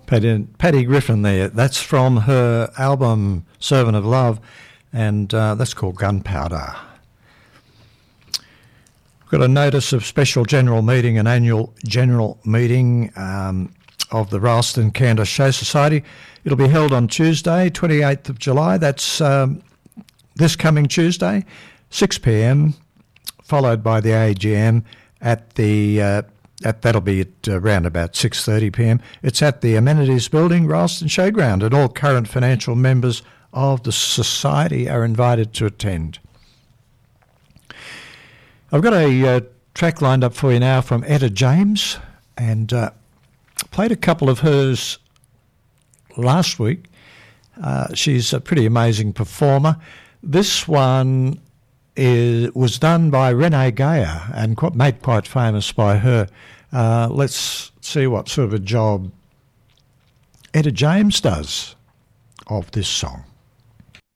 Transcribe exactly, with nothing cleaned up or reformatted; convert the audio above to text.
Patty, Patty Griffin there. That's from her album Servant of Love, and uh, that's called Gunpowder. We've got a notice of special general meeting, an annual general meeting um, of the Ralston Cantor Show Society. It'll be held on Tuesday, twenty-eighth of July. That's um, this coming Tuesday, six p m, followed by the A G M at the, uh, at, that'll be at around about six thirty p m. It's at the Amenities Building, Ralston Showground, and all current financial members of the Society are invited to attend. I've got a uh, track lined up for you now from Etta James, and uh, played a couple of hers last week. Uh, she's a pretty amazing performer. This one is, was done by Renee Geyer and quite, made quite famous by her. Uh, let's see what sort of a job Etta James does of this song.